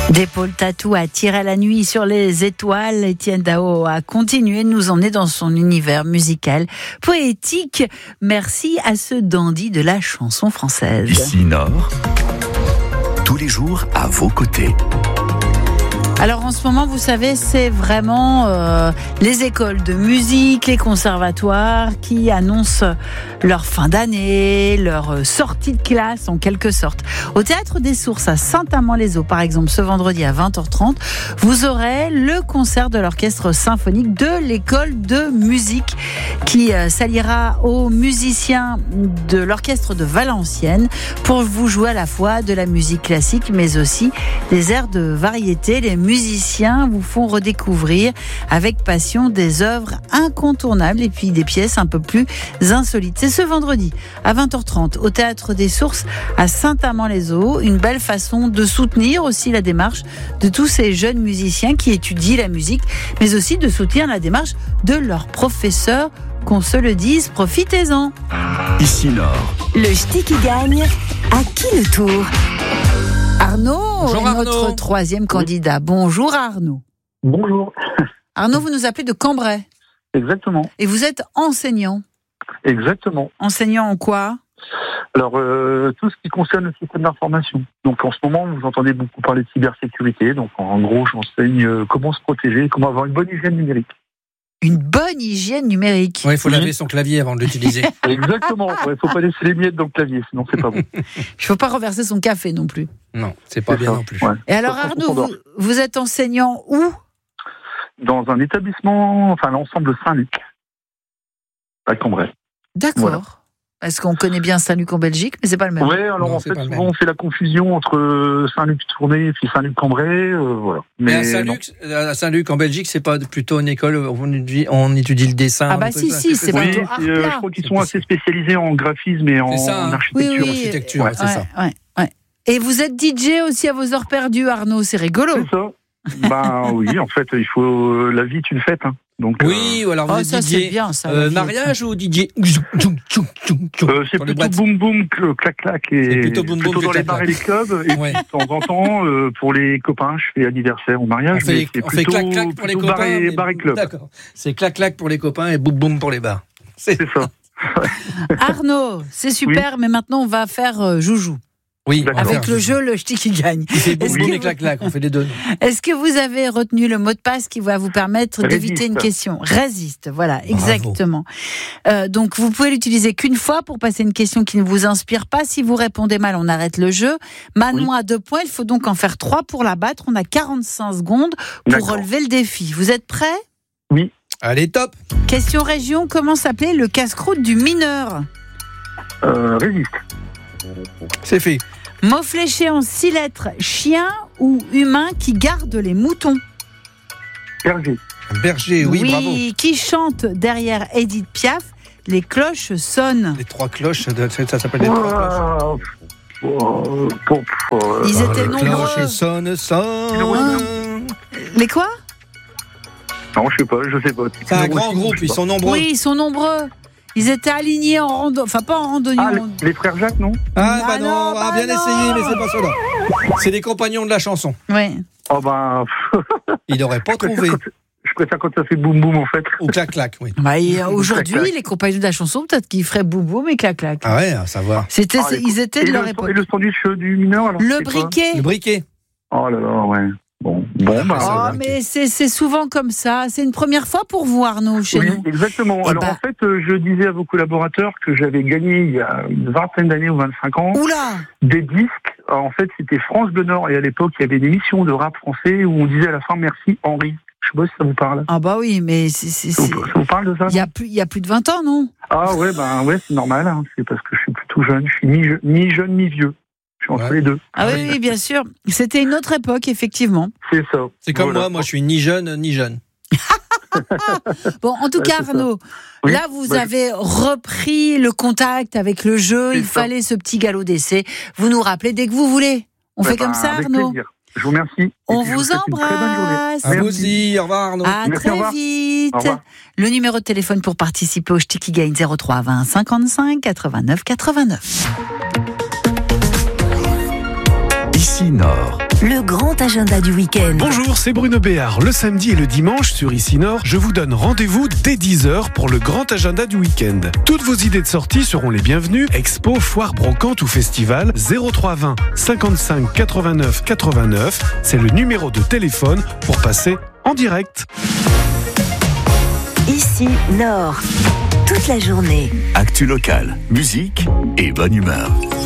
Des Paul Tatou a tiré la nuit sur les étoiles. Étienne Dao a continué de nous emmener dans son univers musical, poétique. Merci à ce dandy de la chanson française. Ici Nord, tous les jours à vos côtés. Alors en ce moment, vous savez, c'est vraiment les écoles de musique, les conservatoires qui annoncent leur fin d'année, leur sortie de classe en quelque sorte. Au Théâtre des Sources à Saint-Amand-les-Eaux, par exemple, ce vendredi à 20h30, vous aurez le concert de l'orchestre symphonique de l'école de musique qui s'alliera aux musiciens de l'orchestre de Valenciennes pour vous jouer à la fois de la musique classique mais aussi des airs de variété. Les musiciens vous font redécouvrir avec passion des œuvres incontournables et puis des pièces un peu plus insolites. C'est ce vendredi à 20h30 au Théâtre des Sources à Saint-Amand-les-Eaux. Une belle façon de soutenir aussi la démarche de tous ces jeunes musiciens qui étudient la musique, mais aussi de soutenir la démarche de leurs professeurs. Qu'on se le dise, profitez-en. Ici Nord. Le ch'ti qui gagne, à qui le tour ? Arnaud Bonjour, est notre Arnaud. troisième candidat. Bonjour Arnaud. Bonjour. Arnaud, vous nous appelez de Cambrai Exactement. et vous êtes enseignant. Exactement. Enseignant en quoi ? Alors, tout ce qui concerne le système d'information. Donc, en ce moment, vous entendez beaucoup parler de cybersécurité. Donc, en gros, j'enseigne comment se protéger, comment avoir une bonne hygiène numérique. Une bonne hygiène numérique. Ouais, il faut laver son clavier avant de l'utiliser. Exactement. Il ne faut pas laisser les miettes dans le clavier, sinon c'est pas bon. Il ne faut pas renverser son café non plus. Non, c'est pas C'est bien ça. non plus. Ouais. Et alors Ça, Arnaud, on s'endort. vous êtes enseignant où ? Dans un établissement, enfin l'ensemble Saint-Luc, à Cambrai. D'accord. Voilà. Parce qu'on connaît bien Saint-Luc en Belgique, mais c'est pas le même. Ouais, alors Non, en c'est fait, pas le souvent même. on fait la confusion entre Saint-Luc-Tournai et puis Saint-Luc-Cambrai, voilà. Mais à non. Saint-Luc, en Belgique, c'est pas plutôt une école où on étudie le dessin. Ah bah un peu si, ça, si, c'est ça. Oui, plutôt art je plat. crois qu'ils sont assez spécialisés en graphisme et en, C'est ça, hein. en architecture. Oui, oui. Architecture, Ouais. c'est ça. Ouais. Et vous êtes DJ aussi à vos heures perdues, Arnaud, c'est rigolo. C'est ça. Ben oui, en fait, il faut la vie est une fête. Hein. Donc, Oui, ou alors vous Oh, êtes ça c'est DJ. bien, ça. la vie. Mariage ou DJ c'est Pour les plutôt boîtes. boum boum, clac clac et C'est plutôt boum boum que dans les clac, bars et clac. les clubs. Et Ouais. puis, de temps en temps, pour les copains, je fais anniversaire ou mariage. mais c'est On fait plutôt, clac-clac pour les plutôt copains. bar et club. D'accord. C'est clac-clac pour les copains et boum boum pour les bars. C'est ça. Arnaud, c'est super, mais maintenant on va faire joujou. Oui, D'accord. Avec le jeu, le ch'ti qui gagne. C'est boum Est-ce boum que et vous- clac-clac, on fait les deux. Est-ce que vous avez retenu le mot de passe qui va vous permettre d'éviter Résiste. une question ? Résiste, voilà, Bravo. exactement. Donc vous pouvez l'utiliser qu'une fois pour passer une question qui ne vous inspire pas. Si vous répondez mal, on arrête le jeu. Manon a 2 points, il faut donc en faire 3 pour la battre. On a 45 secondes pour D'accord. relever le défi. Vous êtes prêts ? Allez, top. Question région, comment s'appelait le casse-croûte du mineur ? Résiste. C'est fait. Mot fléché en 6 lettres, chien ou humain qui garde les moutons ? Berger. Berger, oui, bravo. Qui chante derrière Edith Piaf ? Les cloches sonnent. Les 3 cloches, ça s'appelle les 3 cloches. Ils étaient Les nombreux. cloches sonnent. Les quoi ? Non, je sais pas. C'est un grand groupe, ils sont nombreux. Oui, ils sont nombreux. Ils étaient alignés en rando, enfin pas en randonnée. Ah, les frères Jacques, non? Ah, Bah bah non, non, ah, bien bah essayé, non. mais c'est pas cela. C'est les compagnons de la chanson. Ouais. Oh ben, Il n'aurait pas trouvé. je préfère quand ça fait boum boum en fait. Ou clac-clac, oui. Bah, et aujourd'hui, Clac-clac. les compagnons de la chanson, peut-être qu'ils feraient boum-boum et clac-clac. Ah ouais, à savoir. C'était, Ah, ils étaient de leur Et époque. le sandwich du mineur alors? Le c'est quoi? briquet. Le briquet. Oh là là, ouais. Bon, Ah, bah. ça Oh, mais c'est souvent comme ça. C'est une première fois pour vous, Arnaud, chez Oui, nous. exactement. Eh Alors ben- en fait, je disais à vos collaborateurs que j'avais gagné il y a une vingtaine d'années ou 25 ans Oula! des disques. Alors, en fait, c'était France Bleu Nord et à l'époque, il y avait une émission de rap français où on disait à la fin merci Henri. Je sais pas si ça vous parle. Ah bah oui, mais Ça vous parle de ça? il y a plus de 20 ans, non? Ah ouais, ben ouais, c'est normal. Hein. C'est parce que je suis plutôt jeune. Je suis ni jeune ni vieux. Je suis entre Ouais. les deux. Ah oui, oui, bien sûr. C'était une autre époque, effectivement. C'est ça. C'est comme Voilà. moi je suis ni jeune ni jeune. Bon, en tout Ouais, cas, c'est ça. Arnaud, Oui, là, vous bah, avez repris le contact avec le jeu. C'est Il ça. fallait ce petit galop d'essai. Vous nous rappelez dès que vous voulez. On fait comme ça, avec Arnaud. plaisir. Je vous remercie. Et On puis, je vous souhaite une très bonne journée. embrasse. À vous aussi, au revoir Arnaud. À Merci, au très revoir. vite. Au revoir. Le numéro de téléphone pour participer au Ch'ti qui gagne 03 20 55 89 89. Ici Nord. Le grand agenda du week-end. Bonjour, c'est Bruno Béard. Le samedi et le dimanche sur Ici Nord, je vous donne rendez-vous dès 10h pour le grand agenda du week-end. Toutes vos idées de sortie seront les bienvenues. Expo, foire, brocante ou festival. 0320 55 89 89. C'est le numéro de téléphone pour passer en direct. Ici Nord. Toute la journée. Actu locale, musique et bonne humeur.